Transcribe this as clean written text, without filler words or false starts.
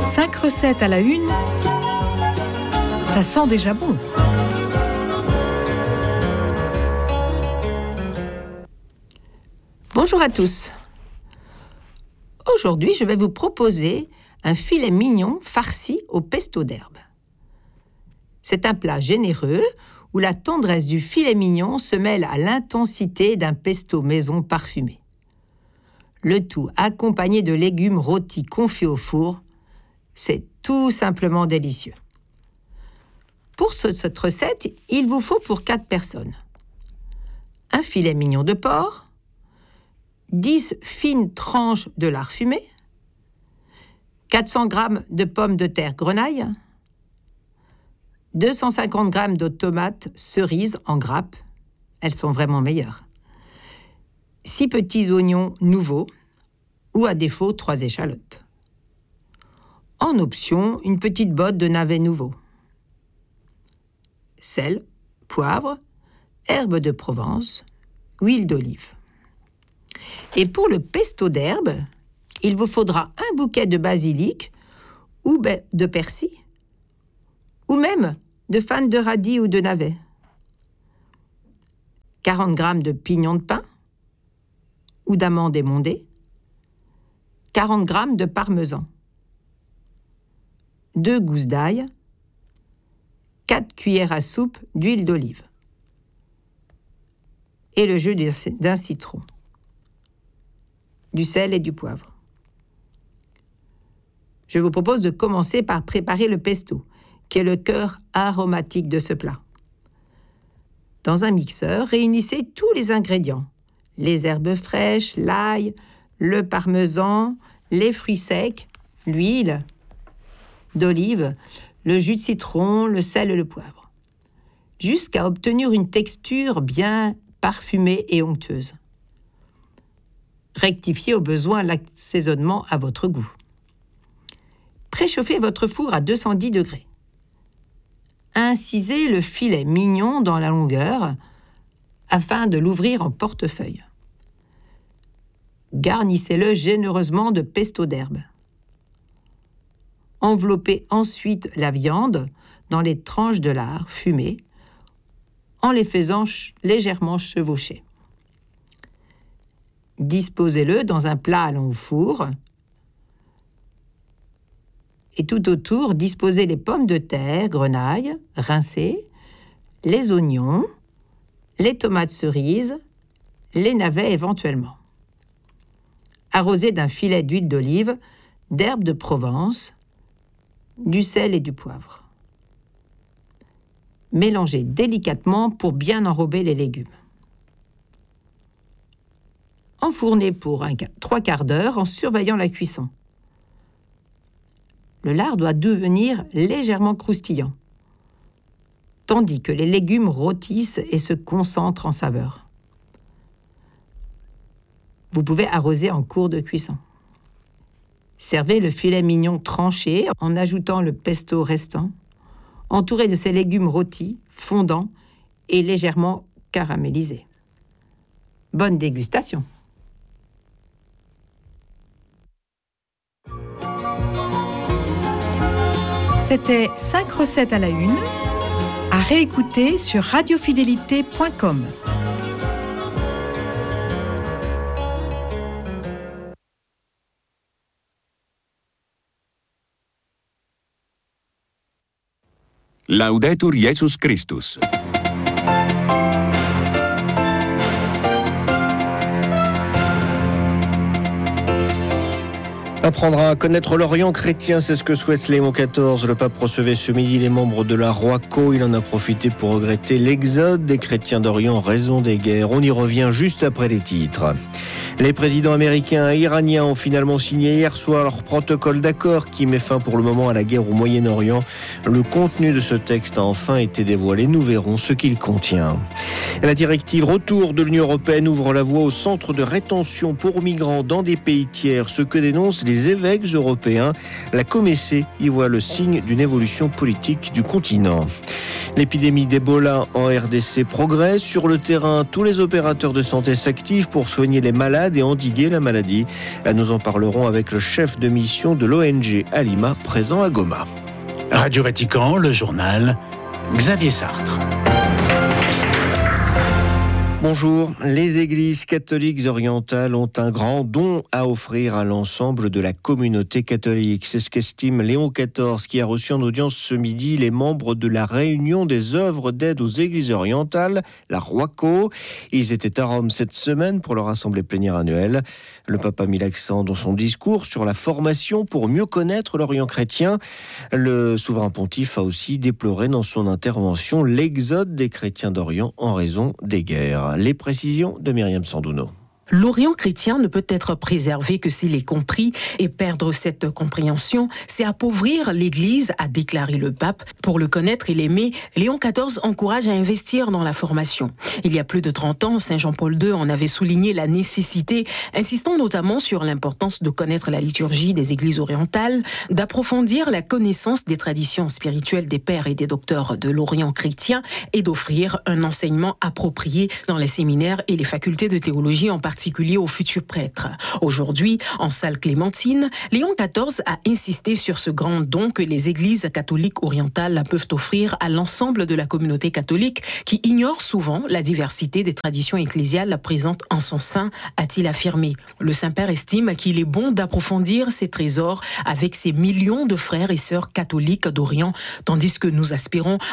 5 recettes à la une, ça sent déjà bon. Bonjour à tous. Aujourd'hui, je vais vous proposer un filet mignon farci au pesto d'herbe. C'est un plat généreux où la tendresse du filet mignon se mêle à l'intensité d'un pesto maison parfumé. Le tout accompagné de légumes rôtis confits au four, c'est tout simplement délicieux. Pour cette recette, il vous faut pour 4 personnes un filet mignon de porc, 10 fines tranches de lard fumé, 400 g de pommes de terre grenaille, 250 g de tomates cerises en grappes, elles sont vraiment meilleures, 6 petits oignons nouveaux, ou à défaut 3 échalotes. En option, une petite botte de navets nouveaux. Sel, poivre, herbes de Provence, huile d'olive. Et pour le pesto d'herbe, il vous faudra un bouquet de basilic ou de persil, ou même de fanes de radis ou de navets. 40 g de pignons de pin ou d'amandes émondées, 40 g de parmesan, 2 gousses d'ail, 4 cuillères à soupe d'huile d'olive et le jus d'un citron, du sel et du poivre. Je vous propose de commencer par préparer le pesto, qui est le cœur aromatique de ce plat. Dans un mixeur, réunissez tous les ingrédients, les herbes fraîches, l'ail, le parmesan, les fruits secs, l'huile d'olive, le jus de citron, le sel et le poivre, jusqu'à obtenir une texture bien parfumée et onctueuse. Rectifiez au besoin l'assaisonnement à votre goût. Préchauffez votre four à 210 degrés. Incisez le filet mignon dans la longueur afin de l'ouvrir en portefeuille. Garnissez-le généreusement de pesto d'herbe. Enveloppez ensuite la viande dans les tranches de lard fumé en les faisant légèrement chevaucher. Disposez-le dans un plat allant au four et tout autour, disposez les pommes de terre, grenaille, rincées, les oignons, les tomates cerises, les navets éventuellement. Arrosez d'un filet d'huile d'olive, d'herbes de Provence, du sel et du poivre. Mélangez délicatement pour bien enrober les légumes. Enfournez pour 3 quarts d'heure en surveillant la cuisson. Le lard doit devenir légèrement croustillant, tandis que les légumes rôtissent et se concentrent en saveur. Vous pouvez arroser en cours de cuisson. Servez le filet mignon tranché en ajoutant le pesto restant, entouré de ces légumes rôtis, fondants et légèrement caramélisés. Bonne dégustation! C'était 5 recettes à la une, à réécouter sur radiofidélité.com. Laudetur Jesus Christus. Apprendre à connaître l'Orient chrétien, c'est ce que souhaite Léon XIV. Le pape recevait ce midi les membres de la Roaco. Il en a profité pour regretter l'exode des chrétiens d'Orient en raison des guerres. On y revient juste après les titres. Les présidents américains et iraniens ont finalement signé hier soir leur protocole d'accord qui met fin pour le moment à la guerre au Moyen-Orient. Le contenu de ce texte a enfin été dévoilé. Nous verrons ce qu'il contient. La directive Retour de l'Union européenne ouvre la voie aux centres de rétention pour migrants dans des pays tiers, ce que dénoncent les évêques européens. La Comessé y voit le signe d'une évolution politique du continent. L'épidémie d'Ebola en RDC progresse. Sur le terrain, tous les opérateurs de santé s'activent pour soigner les malades et endiguer la maladie. Nous en parlerons avec le chef de mission de l'ONG Alima, présent à Goma. Radio Vatican, le journal, Xavier Sartre. Bonjour, les églises catholiques orientales ont un grand don à offrir à l'ensemble de la communauté catholique. C'est ce qu'estime Léon XIV, qui a reçu en audience ce midi les membres de la Réunion des œuvres d'aide aux églises orientales, la ROACO. Ils étaient à Rome cette semaine pour leur assemblée plénière annuelle. Le pape a mis l'accent dans son discours sur la formation pour mieux connaître l'Orient chrétien. Le souverain pontife a aussi déploré dans son intervention l'exode des chrétiens d'Orient en raison des guerres. Les précisions de Myriam Sandouno. L'Orient chrétien ne peut être préservé que s'il est compris, et perdre cette compréhension, c'est appauvrir l'Église, a déclaré le pape. Pour le connaître et l'aimer, Léon XIV encourage à investir dans la formation. Il y a plus de 30 ans, Saint Jean-Paul II en avait souligné la nécessité, insistant notamment sur l'importance de connaître la liturgie des églises orientales, d'approfondir la connaissance des traditions spirituelles des pères et des docteurs de l'Orient chrétien et d'offrir un enseignement approprié dans les séminaires et les facultés de théologie en particulier aux futurs prêtres. Aujourd'hui, en salle Clémentine, Léon XIV a insisté sur ce grand don que les églises catholiques orientales peuvent offrir à l'ensemble de la communauté catholique qui ignore souvent la diversité des traditions ecclésiales présentes en son sein, a-t-il affirmé. Le Saint-Père estime qu'il est bon d'approfondir ces trésors avec ces millions de frères et sœurs catholiques d'Orient, tandis que nous aspirons